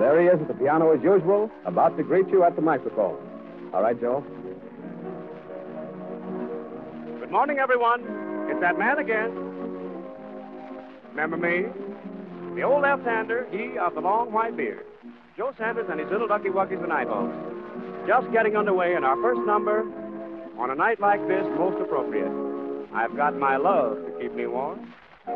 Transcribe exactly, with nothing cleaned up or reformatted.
there he is at the piano as usual, about to greet you at the microphone. All right, Joe. Good morning, everyone. It's that man again. Remember me? The old left-hander, he of the long white beard. Joe Sanders and his little ducky wuckies the night hawks. Just getting underway in our first number on a night like this, most appropriate. I've got my love to keep me warm.